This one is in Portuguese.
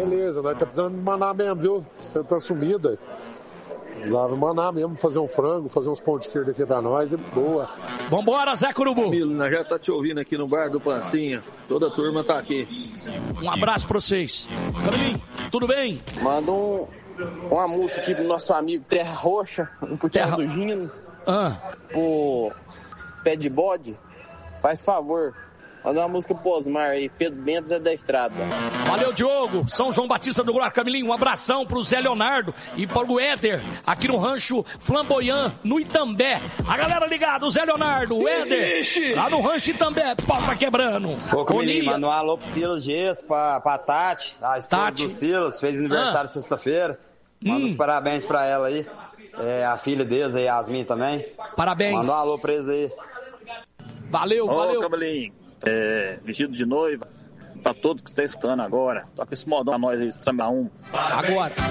Beleza, nós tá precisando manar mesmo, viu? Você tá sumida. Precisava manar mesmo, fazer um frango, fazer uns pão de queijo aqui pra nós e boa. Vambora, Zé Curubu. Camilo, nós já tá te ouvindo aqui no bar do Pancinha. Toda a turma tá aqui. Um abraço pra vocês. Camilinho, tudo bem? Manda uma música aqui pro nosso amigo Terra Roxa, pro Terra do Gino, pro Pé de Bode. Faz favor. Manda uma música pro Osmar aí, Pedro Bento é da Estrada. Valeu, Diogo. São João Batista do Guará. Camilinho, um abração pro Zé Leonardo e pro Éder, aqui no Rancho Flamboyant, no Itambé. A galera ligada, o Zé Leonardo, o Éder, lá no Rancho Itambé, pau tá quebrando. Ô, Camilinho, manda um alô pro Silas Dias, pra Tati, a esposa do Silas, fez aniversário sexta-feira. Manda uns parabéns pra ela aí. A filha deles, a Yasmin também. Parabéns. Manda um alô pra eles aí. Valeu, valeu. Ô, Camilinho. Vestido de noiva, pra todos que estão escutando agora. Toca esse modão a nós aí, Stramba 1. Agora.